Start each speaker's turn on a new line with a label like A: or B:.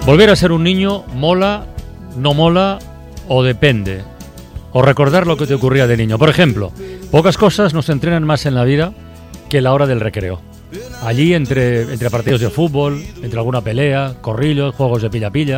A: Volver a ser un niño mola, no mola o depende. O recordar lo que te ocurría de niño. Por ejemplo, pocas cosas nos entrenan más en la vida que la hora del recreo. Allí entre partidos de fútbol, entre alguna pelea, corrillos, juegos de pilla-pilla.